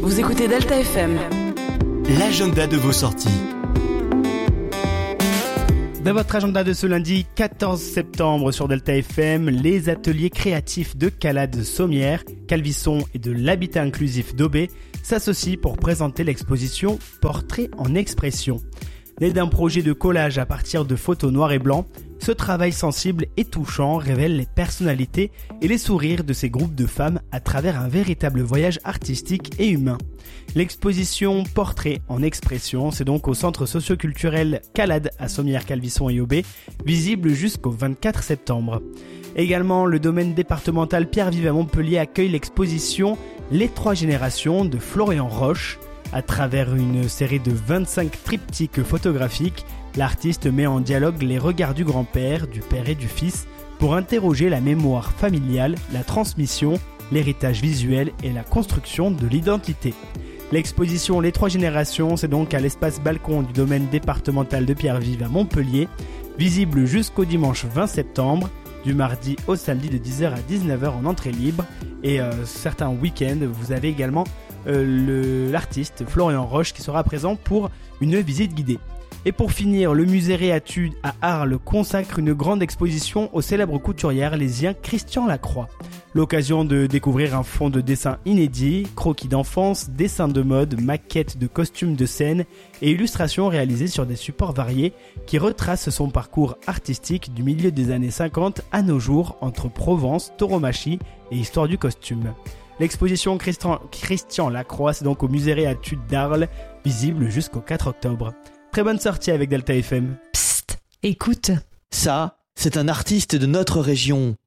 Vous écoutez Delta FM. L'agenda de vos sorties. Dans votre agenda de ce lundi 14 septembre sur Delta FM, les ateliers créatifs de Calade Sommières, Calvisson et de l'habitat inclusif d'Aubé s'associent pour présenter l'exposition Portrait en expression. Né d'un projet de collage à partir de photos noires et blancs, ce travail sensible et touchant révèle les personnalités et les sourires de ces groupes de femmes à travers un véritable voyage artistique et humain. L'exposition Portrait en expression, c'est donc au centre socio-culturel Calade à Sommières, Calvisson et Aubé, visible jusqu'au 24 septembre. Également, le domaine départemental Pierre-Vive à Montpellier accueille l'exposition Les Trois Générations de Florian Roche. À travers une série de 25 triptyques photographiques, l'artiste met en dialogue les regards du grand-père, du père et du fils pour interroger la mémoire familiale, la transmission, l'héritage visuel et la construction de l'identité. L'exposition Les Trois Générations, c'est donc à l'espace balcon du domaine départemental de Pierre-Vive à Montpellier, visible jusqu'au dimanche 20 septembre, du mardi au samedi de 10h à 19h en entrée libre, et certains week-ends, vous avez également l'artiste Florian Roche qui sera présent pour une visite guidée. Et pour finir, le musée Réatu à Arles consacre une grande exposition au célèbre couturier arlésien Christian Lacroix. L'occasion de découvrir un fond de dessin inédit, croquis d'enfance, dessins de mode, maquettes de costumes de scène et illustrations réalisées sur des supports variés qui retracent son parcours artistique du milieu des années 50 à nos jours entre Provence, tauromachie et histoire du costume. L'exposition Christian Lacroix, c'est donc au musée Réatu d'Arles, visible jusqu'au 4 octobre. Très bonne sortie avec Delta FM. Psst, écoute. Ça, c'est un artiste de notre région.